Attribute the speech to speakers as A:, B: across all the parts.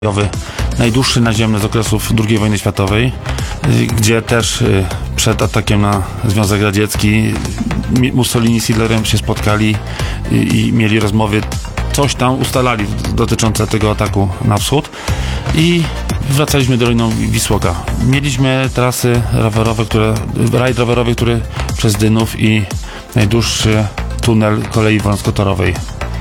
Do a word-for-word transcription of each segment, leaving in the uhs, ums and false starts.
A: najdłuższy naziemny z okresów drugiej wojny światowej, gdzie też przed atakiem na Związek Radziecki Mussolini z Hitlerem się spotkali i mieli rozmowy, coś tam ustalali dotyczące tego ataku na wschód i wracaliśmy Doliną Wisłoka. Mieliśmy trasy rowerowe, które, rajd rowerowy, który przez Dynów i najdłuższy tunel kolei wąskotorowej.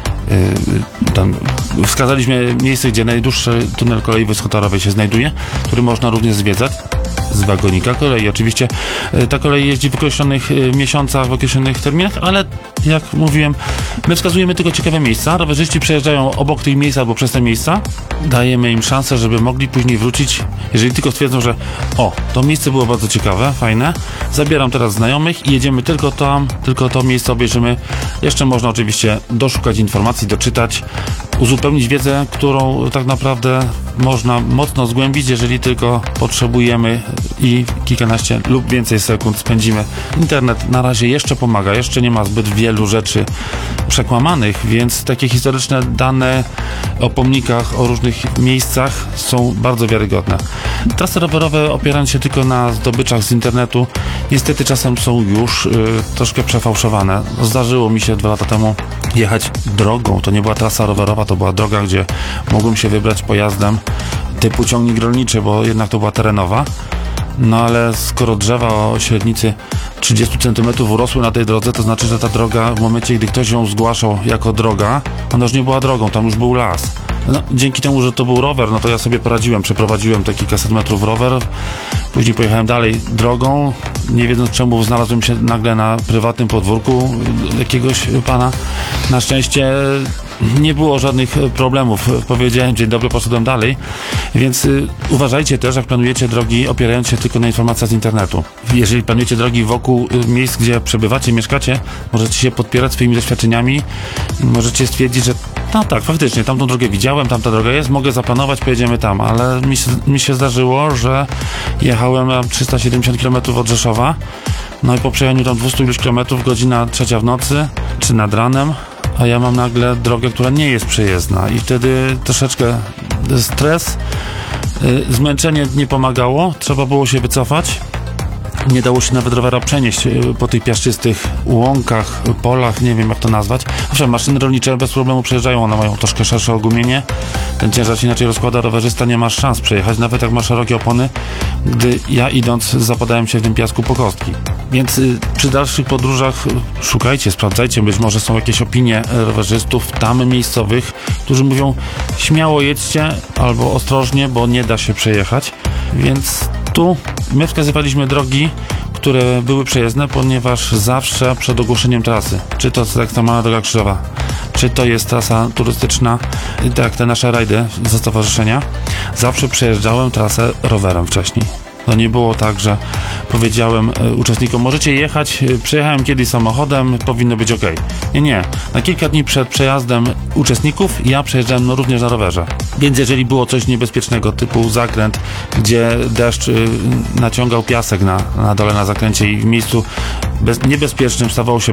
A: Tam wskazaliśmy miejsce, gdzie najdłuższy tunel kolei wąskotorowej się znajduje, który można również zwiedzać z wagonika kolei. Oczywiście ta kolej jeździ w określonych miesiącach, w określonych terminach, ale jak mówiłem, my wskazujemy tylko ciekawe miejsca. Rowerzyści przejeżdżają obok tych miejsc albo przez te miejsca. Dajemy im szansę, żeby mogli później wrócić, jeżeli tylko stwierdzą, że o, to miejsce było bardzo ciekawe, fajne. Zabieram teraz znajomych i jedziemy tylko tam, tylko to miejsce obejrzymy. Jeszcze można oczywiście doszukać informacji, doczytać, uzupełnić wiedzę, którą tak naprawdę można mocno zgłębić, jeżeli tylko potrzebujemy i kilkanaście lub więcej sekund spędzimy. Internet na razie jeszcze pomaga, jeszcze nie ma zbyt wielu rzeczy przekłamanych, więc takie historyczne dane o pomnikach, o różnych miejscach są bardzo wiarygodne. Trasy rowerowe, opierając się tylko na zdobyczach z internetu, niestety czasem są już y, troszkę przefałszowane. Zdarzyło mi się dwa lata temu jechać drogą, to nie była trasa rowerowa, to była droga, gdzie mogłem się wybrać pojazdem typu ciągnik rolniczy, bo jednak to była terenowa. No ale skoro drzewa o średnicy trzydzieści centymetrów urosły na tej drodze, to znaczy, że ta droga w momencie, gdy ktoś ją zgłaszał jako droga, ona już nie była drogą, tam już był las. No, dzięki temu, że to był rower, no to ja sobie poradziłem, przeprowadziłem te kilkaset metrów rower, później pojechałem dalej drogą, nie wiedząc czemu znalazłem się nagle na prywatnym podwórku jakiegoś pana. Na szczęście nie było żadnych problemów. Powiedziałem dzień dobry, poszedłem dalej. Więc y, uważajcie też, jak planujecie drogi, opierając się tylko na informacjach z internetu. Jeżeli planujecie drogi wokół y, miejsc, gdzie przebywacie, mieszkacie, możecie się podpierać swoimi doświadczeniami. Możecie stwierdzić, że no tak, faktycznie, tamtą drogę widziałem, tamta droga jest, mogę zaplanować, pojedziemy tam. Ale mi się, mi się zdarzyło, że jechałem na trzysta siedemdziesiąt kilometrów od Rzeszowa, no i po przejechaniu tam dwieście iluś kilometrów, godzina trzecia w nocy, czy nad ranem, a ja mam nagle drogę, która nie jest przejezdna i wtedy troszeczkę stres, yy, zmęczenie nie pomagało, trzeba było się wycofać. Nie dało się nawet rowera przenieść po tych piaszczystych łąkach, polach, nie wiem jak to nazwać. Owszem, maszyny rolnicze bez problemu przejeżdżają, one mają troszkę szersze ogumienie, ten ciężar się inaczej rozkłada, rowerzysta nie ma szans przejechać, nawet jak ma szerokie opony, gdy ja idąc zapadałem się w tym piasku po kostki. Więc y, przy dalszych podróżach szukajcie, sprawdzajcie, być może są jakieś opinie rowerzystów tam miejscowych, którzy mówią śmiało jedźcie albo ostrożnie, bo nie da się przejechać, więc tu my wskazywaliśmy drogi, które były przejezdne, ponieważ zawsze przed ogłoszeniem trasy, czy to jest ekstremalna droga krzyżowa, czy to jest trasa turystyczna, tak jak te nasze rajdy ze stowarzyszenia, zawsze przejeżdżałem trasę rowerem wcześniej. To nie było tak, że powiedziałem e, uczestnikom, możecie jechać, e, przejechałem kiedyś samochodem, powinno być ok. Nie, nie. Na kilka dni przed przejazdem uczestników ja przejeżdżałem no, również na rowerze. Więc jeżeli było coś niebezpiecznego, typu zakręt, gdzie deszcz y, naciągał piasek na, na dole na zakręcie i w miejscu bez, niebezpiecznym stawało się